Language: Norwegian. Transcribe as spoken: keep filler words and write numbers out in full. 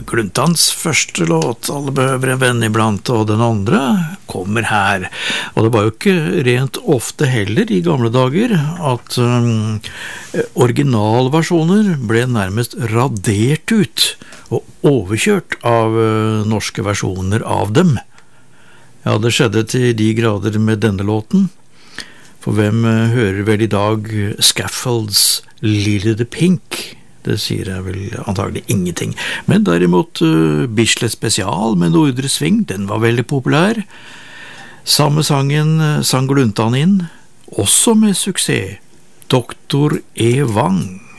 Gluntans første låt, Alle behøver en venn iblant, og den andre kommer her. Og det var jo ikke rent ofte heller i gamle dager at um, originalversjoner ble nærmest radert ut og overkjørt av uh, norske versjoner av dem. Ja, det skjedde til de grader med denne låten. For hvem uh, hører vel i dag Scaffolds Lily the Pink? Det sier jeg vel antagelig ingenting. Men derimot uh, Bislett Spesial med Nordre Sving, den var veldig populær. Samme sangen uh, sang Gluntan inn, også med suksess. Doktor E. Wang.